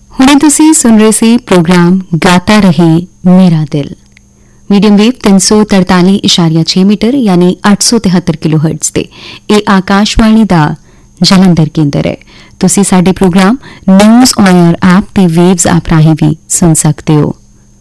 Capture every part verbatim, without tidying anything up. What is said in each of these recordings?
ਹੁਣੇ ਤੁਸੀਂ ਸੁਣ ਰਹੇ ਸੀ ਪ੍ਰੋਗਰਾਮ ਗਾਤਾ ਰਹੇ ਮੇਰਾ ਦਿਲ ਮੀਡੀਅਮ ਵੇਵ ਤਿੰਨ ਸੌ ਤਰਤਾਲੀ ਇਸ਼ਾਰੀਆ ਛੇ ਮੀਟਰ ਯਾਨੀ ਅੱਠ ਸੌ ਤਿਹੱਤਰ ਕਿਲੋ ਹਰਟਜ਼ ਤੇ ਇਹ ਆਕਾਸ਼ਵਾਣੀ ਦਾ ਜਲੰਧਰ ਕੇਂਦਰ ਹੈ। ਤੁਸੀਂ ਸਾਡੇ programme news on air app ਤੇ ਵੇਵਜ਼ ਐਪ ਰਾਹੀਂ ਵੀ ਸੁਣ ਸਕਦੇ ਹੋ।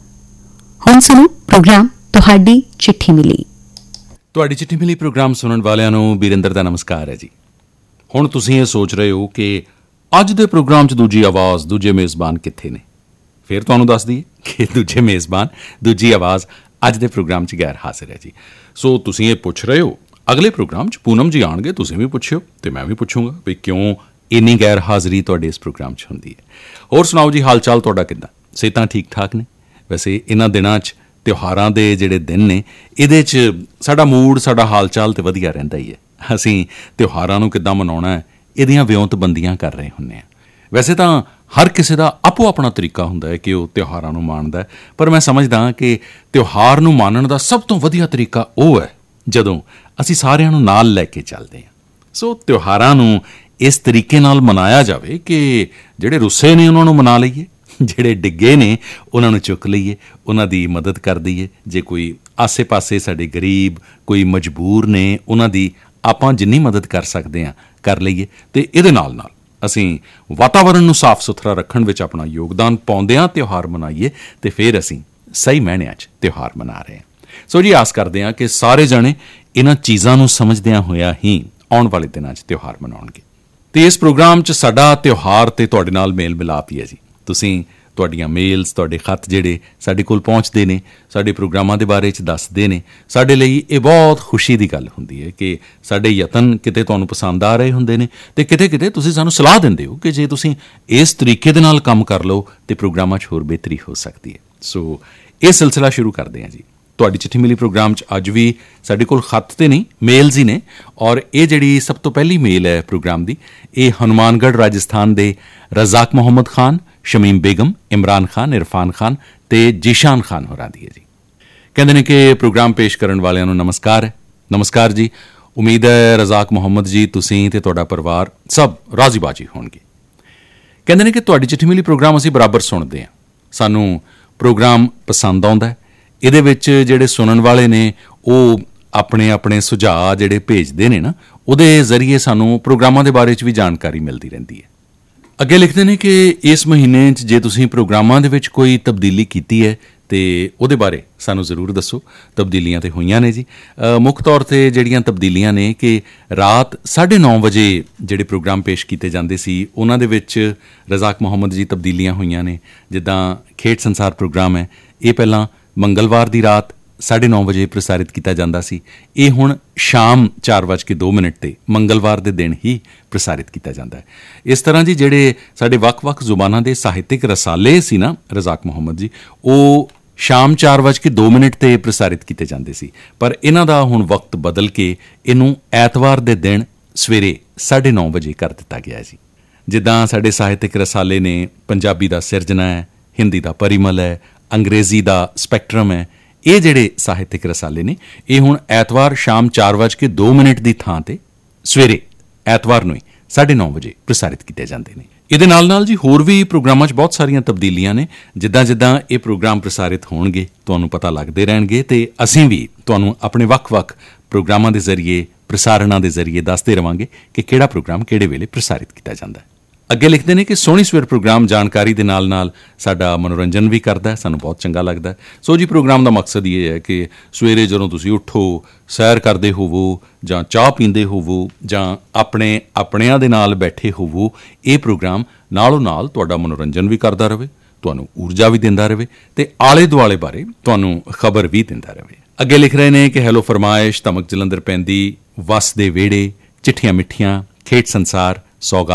ਹੁਣ ਸੁਣੋ ਪ੍ਰੋਗਰਾਮ ਤੁਹਾਡੀ ਚਿੱਠੀ ਮਿਲੀ। ਤੁਹਾਡੀ ਚਿੱਠੀ ਮਿਲੀ ਪ੍ਰੋਗਰਾਮ ਸੁਣਨ ਵਾਲਿਆਂ ਨੂੰ ਬੀਰਿੰਦਰ ਦਾ ਨਮਸਕਾਰ ਹੈ ਜੀ। ਹੁਣ ਤੁਸੀਂ ਇਹ ਸੋਚ ਰਹੇ ਹੋ ਕਿ ਅੱਜ ਦੇ ਪ੍ਰੋਗਰਾਮ 'ਚ ਦੂਜੀ ਆਵਾਜ਼ ਦੂਜੇ ਮੇਜ਼ਬਾਨ ਕਿੱਥੇ ਨੇ। ਫਿਰ ਤੁਹਾਨੂੰ ਦੱਸ ਦਈਏ ਕਿ ਦੂਜੇ ਮੇਜ਼ਬਾਨ ਦੂਜੀ ਆਵਾਜ਼ ਅੱਜ ਦੇ ਪ੍ਰੋਗਰਾਮ 'ਚ ਗੈਰ ਹਾਜ਼ਰ ਹੈ ਜੀ। ਸੋ ਤੁਸੀਂ ਇਹ ਪੁੱਛ ਰਹੇ ਹੋ ਅਗਲੇ ਪ੍ਰੋਗਰਾਮ 'ਚ ਪੂਨਮ ਜੀ ਆਉਣਗੇ, ਤੁਸੀਂ ਵੀ ਪੁੱਛਿਓ ਅਤੇ ਮੈਂ ਵੀ ਪੁੱਛੂੰਗਾ ਵੀ ਕਿਉਂ ਇੰਨੀ ਗੈਰ ਹਾਜ਼ਰੀ ਤੁਹਾਡੇ ਇਸ ਪ੍ਰੋਗਰਾਮ 'ਚ ਹੁੰਦੀ ਹੈ। ਹੋਰ ਸੁਣਾਓ ਜੀ, ਹਾਲ ਚਾਲ ਤੁਹਾਡਾ ਕਿੱਦਾਂ? ਸਿਹਤਾਂ ਠੀਕ ਠਾਕ ਨੇ? ਵੈਸੇ ਇਹਨਾਂ ਦਿਨਾਂ 'ਚ ਤਿਉਹਾਰਾਂ ਦੇ ਜਿਹੜੇ ਦਿਨ ਨੇ ਇਹਦੇ 'ਚ ਸਾਡਾ ਮੂਡ ਸਾਡਾ ਹਾਲ ਚਾਲ ਤਾਂ ਵਧੀਆ ਰਹਿੰਦਾ ਹੀ ਹੈ। ਅਸੀਂ ਤਿਉਹਾਰਾਂ ਨੂੰ ਕਿੱਦਾਂ ਮਨਾਉਣਾ ਹੈ ਇਹਦੀਆਂ ਵਿਉਂਤਬੰਦੀਆਂ ਕਰ ਰਹੇ ਹੁੰਦੇ ਹਾਂ। ਵੈਸੇ ਤਾਂ ਹਰ ਕਿਸੇ ਦਾ ਆਪੋ ਆਪਣਾ ਤਰੀਕਾ ਹੁੰਦਾ ਹੈ ਕਿ ਉਹ ਤਿਉਹਾਰਾਂ ਨੂੰ ਮਾਣਦਾ, ਪਰ ਮੈਂ ਸਮਝਦਾ ਕਿ ਤਿਉਹਾਰ ਨੂੰ ਮਾਣਨ ਦਾ ਸਭ ਤੋਂ ਵਧੀਆ ਤਰੀਕਾ ਉਹ ਹੈ ਜਦੋਂ ਅਸੀਂ ਸਾਰਿਆਂ ਨੂੰ ਨਾਲ ਲੈ ਕੇ ਚੱਲਦੇ ਹਾਂ। ਸੋ ਤਿਉਹਾਰਾਂ ਨੂੰ ਇਸ ਤਰੀਕੇ ਨਾਲ ਮਨਾਇਆ ਜਾਵੇ ਕਿ ਜਿਹੜੇ ਰੁੱਸੇ ਨੇ ਉਹਨਾਂ ਨੂੰ ਮਨਾ ਲਈਏ, ਜਿਹੜੇ ਡਿੱਗੇ ਨੇ ਉਹਨਾਂ ਨੂੰ ਚੁੱਕ ਲਈਏ, ਉਹਨਾਂ ਦੀ ਮਦਦ ਕਰ ਦਈਏ। ਜੇ ਕੋਈ ਆਸੇ ਪਾਸੇ ਸਾਡੇ ਗਰੀਬ ਕੋਈ ਮਜਬੂਰ ਨੇ ਉਹਨਾਂ ਦੀ ਆਪਾਂ ਜਿੰਨੀ ਮਦਦ ਕਰ ਸਕਦੇ ਹਾਂ ਕਰ ਲਈਏ ਅਤੇ ਇਹਦੇ ਨਾਲ ਨਾਲ ਅਸੀਂ ਵਾਤਾਵਰਣ ਨੂੰ ਸਾਫ਼ ਸੁਥਰਾ ਰੱਖਣ ਵਿੱਚ ਆਪਣਾ ਯੋਗਦਾਨ ਪਾਉਂਦੇ ਹਾਂ, ਤਿਉਹਾਰ ਮਨਾਈਏ ਅਤੇ ਫਿਰ ਅਸੀਂ ਸਹੀ ਮਾਇਨਿਆਂ 'ਚ ਤਿਉਹਾਰ ਮਨਾ ਰਹੇ ਹਾਂ। ਸੋ ਜੀ ਆਸ ਕਰਦੇ ਹਾਂ ਕਿ ਸਾਰੇ ਜਣੇ ਇਹਨਾਂ ਚੀਜ਼ਾਂ ਨੂੰ ਸਮਝਦਿਆਂ ਹੋਇਆਂ ਹੀ ਆਉਣ ਵਾਲੇ ਦਿਨਾਂ 'ਚ ਤਿਉਹਾਰ ਮਨਾਉਣਗੇ। ਅਤੇ ਇਸ ਪ੍ਰੋਗਰਾਮ 'ਚ ਸਾਡਾ ਤਿਉਹਾਰ ਅਤੇ ਤੁਹਾਡੇ ਨਾਲ ਮੇਲ ਮਿਲਾਪ ਹੀ ਹੈ ਜੀ। ਤੁਸੀਂ ਤੁਹਾਡੀਆਂ ਮੇਲਸ ਤੁਹਾਡੇ ਖੱਤ ਜਿਹੜੇ ਸਾਡੇ ਕੋਲ ਪਹੁੰਚਦੇ ਨੇ, ਸਾਡੇ ਪ੍ਰੋਗਰਾਮਾਂ ਦੇ ਬਾਰੇ 'ਚ ਦੱਸਦੇ ਨੇ, ਸਾਡੇ ਲਈ ਇਹ ਬਹੁਤ ਖੁਸ਼ੀ ਦੀ ਗੱਲ ਹੁੰਦੀ ਹੈ ਕਿ ਸਾਡੇ ਯਤਨ ਕਿਤੇ ਤੁਹਾਨੂੰ ਪਸੰਦ ਆ ਰਹੇ ਹੁੰਦੇ ਨੇ ਅਤੇ ਕਿਤੇ ਕਿਤੇ ਤੁਸੀਂ ਸਾਨੂੰ ਸਲਾਹ ਦਿੰਦੇ ਹੋ ਕਿ ਜੇ ਤੁਸੀਂ ਇਸ ਤਰੀਕੇ ਦੇ ਨਾਲ ਕੰਮ ਕਰ ਲਓ ਤਾਂ ਪ੍ਰੋਗਰਾਮਾਂ 'ਚ ਹੋਰ ਬਿਹਤਰੀ ਹੋ ਸਕਦੀ ਹੈ। ਸੋ ਇਹ ਸਿਲਸਿਲਾ ਸ਼ੁਰੂ ਕਰਦੇ ਹਾਂ ਜੀ। ਤੁਹਾਡੀ ਚਿੱਠੀ ਮਿਲੀ ਪ੍ਰੋਗਰਾਮ 'ਚ ਅੱਜ ਵੀ ਸਾਡੇ ਕੋਲ ਖੱਤ ਤੇ ਨਹੀਂ ਮੇਲਸ ਹੀ ਨੇ, ਔਰ ਇਹ ਜਿਹੜੀ ਸਭ ਤੋਂ ਪਹਿਲੀ ਮੇਲ ਹੈ ਪ੍ਰੋਗਰਾਮ ਦੀ ਇਹ ਹਨੂੰਮਾਨਗੜ੍ਹ ਰਾਜਸਥਾਨ ਦੇ ਰਜ਼ਾਕ ਮੁਹੰਮਦ ਖਾਨ, ਸ਼ਮੀਮ ਬੇਗਮ, ਇਮਰਾਨ ਖਾਨ, ਇਰਫਾਨ ਖਾਨ ਅਤੇ ਜੀਸ਼ਾਨ ਖਾਨ ਹੋਰਾਂ ਦੀ ਹੈ ਜੀ। ਕਹਿੰਦੇ ਨੇ ਕਿ ਪ੍ਰੋਗਰਾਮ ਪੇਸ਼ ਕਰਨ ਵਾਲਿਆਂ ਨੂੰ ਨਮਸਕਾਰ ਹੈ। ਨਮਸਕਾਰ ਜੀ। ਉਮੀਦ ਹੈ ਰਜ਼ਾਕ ਮੁਹੰਮਦ ਜੀ ਤੁਸੀਂ ਅਤੇ ਤੁਹਾਡਾ ਪਰਿਵਾਰ ਸਭ ਰਾਜ਼ੀ ਬਾਜੀ ਹੋਣਗੇ। ਕਹਿੰਦੇ ਨੇ ਕਿ ਤੁਹਾਡੀ ਚਿੱਠੀ ਮਿਲੀ ਪ੍ਰੋਗਰਾਮ ਅਸੀਂ ਬਰਾਬਰ ਸੁਣਦੇ ਹਾਂ, ਸਾਨੂੰ ਪ੍ਰੋਗਰਾਮ ਪਸੰਦ ਆਉਂਦਾ। ਇਹਦੇ ਵਿੱਚ ਜਿਹੜੇ ਸੁਣਨ ਵਾਲੇ ਨੇ ਉਹ ਆਪਣੇ ਆਪਣੇ ਸੁਝਾਅ ਜਿਹੜੇ ਭੇਜਦੇ ਨੇ ਨਾ ਉਹਦੇ ਜ਼ਰੀਏ ਸਾਨੂੰ ਪ੍ਰੋਗਰਾਮਾਂ ਦੇ ਬਾਰੇ 'ਚ ਵੀ ਜਾਣਕਾਰੀ ਮਿਲਦੀ ਰਹਿੰਦੀ ਹੈ। ਅੱਗੇ ਲਿਖਦੇ ਨੇ ਕਿ ਇਸ ਮਹੀਨੇ 'ਚ ਜੇ ਤੁਸੀਂ ਪ੍ਰੋਗਰਾਮਾਂ ਦੇ ਵਿੱਚ ਕੋਈ ਤਬਦੀਲੀ ਕੀਤੀ ਹੈ ਅਤੇ ਉਹਦੇ ਬਾਰੇ ਸਾਨੂੰ ਜ਼ਰੂਰ ਦੱਸੋ। ਤਬਦੀਲੀਆਂ ਤਾਂ ਹੋਈਆਂ ਨੇ ਜੀ। ਮੁੱਖ ਤੌਰ 'ਤੇ ਜਿਹੜੀਆਂ ਤਬਦੀਲੀਆਂ ਨੇ ਕਿ ਰਾਤ ਸਾਢੇ ਨੌ ਵਜੇ ਜਿਹੜੇ ਪ੍ਰੋਗਰਾਮ ਪੇਸ਼ ਕੀਤੇ ਜਾਂਦੇ ਸੀ ਉਹਨਾਂ ਦੇ ਵਿੱਚ ਰਜ਼ਾਕ ਮੁਹੰਮਦ ਜੀ ਤਬਦੀਲੀਆਂ ਹੋਈਆਂ ਨੇ। ਜਿੱਦਾਂ ਖੇਡ ਸੰਸਾਰ ਪ੍ਰੋਗਰਾਮ ਹੈ ਇਹ ਪਹਿਲਾਂ ਮੰਗਲਵਾਰ ਦੀ ਰਾਤ ਸਾਢੇ ਨੌ ਵਜੇ ਪ੍ਰਸਾਰਿਤ ਕੀਤਾ ਜਾਂਦਾ ਸੀ, ਇਹ ਹੁਣ ਸ਼ਾਮ ਚਾਰ ਵੱਜ ਕੇ ਦੋ ਮਿੰਟ 'ਤੇ ਮੰਗਲਵਾਰ ਦੇ ਦਿਨ ਹੀ ਪ੍ਰਸਾਰਿਤ ਕੀਤਾ ਜਾਂਦਾ ਹੈ। ਇਸ ਤਰ੍ਹਾਂ ਜੀ ਜਿਹੜੇ ਸਾਡੇ ਵੱਖ-ਵੱਖ ਜ਼ੁਬਾਨਾਂ ਦੇ ਸਾਹਿਤਕ ਰਸਾਲੇ ਸੀ ਨਾ ਰਜ਼ਾਕ ਮੁਹੰਮਦ ਜੀ, ਉਹ ਸ਼ਾਮ ਚਾਰ ਵੱਜ ਕੇ ਦੋ ਮਿੰਟ 'ਤੇ ਪ੍ਰਸਾਰਿਤ ਕੀਤੇ ਜਾਂਦੇ ਸੀ, ਪਰ ਇਹਨਾਂ ਦਾ ਹੁਣ ਵਕਤ ਬਦਲ ਕੇ ਇਹਨੂੰ ਐਤਵਾਰ ਦੇ ਦਿਨ ਸਵੇਰੇ ਸਾਢੇ ਨੌ ਵਜੇ ਕਰ ਦਿੱਤਾ ਗਿਆ ਜੀ। ਜਿੱਦਾਂ ਸਾਡੇ ਸਾਹਿਤਕ ਰਸਾਲੇ ਨੇ ਪੰਜਾਬੀ ਦਾ ਸਿਰਜਣਾ ਹੈ, ਹਿੰਦੀ ਦਾ ਪਰਿਮਲ ਹੈ, ਅੰਗਰੇਜ਼ੀ ਦਾ ਸਪੈਕਟਰਮ ਹੈ, ਇਹ ਜਿਹੜੇ ਸਾਹਿਤਕ ਰਸਾਲੇ ਨੇ ਇਹ ਹੁਣ ਐਤਵਾਰ ਸ਼ਾਮ ਚਾਰ ਵੱਜ ਕੇ ਦੋ ਮਿੰਟ ਦੀ ਥਾਂ 'ਤੇ ਸਵੇਰੇ ਐਤਵਾਰ ਨੂੰ ਹੀ ਸਾਢੇ ਨੌ ਵਜੇ ਪ੍ਰਸਾਰਿਤ ਕੀਤੇ ਜਾਂਦੇ ਨੇ। ਇਹਦੇ ਨਾਲ ਨਾਲ ਜੀ ਹੋਰ ਵੀ ਪ੍ਰੋਗਰਾਮਾਂ 'ਚ ਬਹੁਤ ਸਾਰੀਆਂ ਤਬਦੀਲੀਆਂ ਨੇ। ਜਿੱਦਾਂ ਜਿੱਦਾਂ ਇਹ ਪ੍ਰੋਗਰਾਮ ਪ੍ਰਸਾਰਿਤ ਹੋਣਗੇ ਤੁਹਾਨੂੰ ਪਤਾ ਲੱਗਦੇ ਰਹਿਣਗੇ ਅਤੇ ਅਸੀਂ ਵੀ ਤੁਹਾਨੂੰ ਆਪਣੇ ਵੱਖ-ਵੱਖ ਪ੍ਰੋਗਰਾਮਾਂ ਦੇ ਜ਼ਰੀਏ ਪ੍ਰਸਾਰਣਾਂ ਦੇ ਜ਼ਰੀਏ ਦੱਸਦੇ ਰਹਾਂਗੇ ਕਿ ਕਿਹੜਾ ਪ੍ਰੋਗਰਾਮ ਕਿਹੜੇ ਵੇਲੇ ਪ੍ਰਸਾਰਿਤ ਕੀਤਾ ਜਾਂਦਾ ਹੈ। ਅੱਗੇ ਲਿਖਦੇ ਨੇ ਕਿ ਸੋਹਣੀ ਸਵੇਰ ਪ੍ਰੋਗਰਾਮ ਜਾਣਕਾਰੀ ਦੇ ਨਾਲ ਨਾਲ ਸਾਡਾ ਮਨੋਰੰਜਨ ਵੀ ਕਰਦਾ, ਸਾਨੂੰ ਬਹੁਤ ਚੰਗਾ ਲੱਗਦਾ। ਸੋ ਜੀ ਪ੍ਰੋਗਰਾਮ ਦਾ ਮਕਸਦ ਇਹ ਹੈ ਕਿ ਸਵੇਰੇ ਜਦੋਂ ਤੁਸੀਂ ਉੱਠੋ, ਸੈਰ ਕਰਦੇ ਹੋਵੋ ਜਾਂ ਚਾਹ ਪੀਂਦੇ ਹੋਵੋ ਜਾਂ ਆਪਣੇ ਆਪਣਿਆਂ ਦੇ ਨਾਲ ਬੈਠੇ ਹੋਵੋ, ਇਹ ਪ੍ਰੋਗਰਾਮ ਨਾਲੋਂ ਨਾਲ ਤੁਹਾਡਾ ਮਨੋਰੰਜਨ ਵੀ ਕਰਦਾ ਰਹੇ, ਤੁਹਾਨੂੰ ਊਰਜਾ ਵੀ ਦਿੰਦਾ ਰਹੇ ਅਤੇ ਆਲੇ ਦੁਆਲੇ ਬਾਰੇ ਤੁਹਾਨੂੰ ਖਬਰ ਵੀ ਦਿੰਦਾ ਰਹੇ। ਅੱਗੇ ਲਿਖ ਰਹੇ ਨੇ ਕਿ ਹੈਲੋ ਫਰਮਾਇਸ਼, ਧਮਕ ਜਲੰਧਰ ਪੈਂਦੀ, ਵਸ ਦੇ ਵਿਹੜੇ, ਚਿੱਠੀਆਂ ਮਿੱਠੀਆਂ, ਖੇਡ ਸੰਸਾਰ, ਸੌਗਾ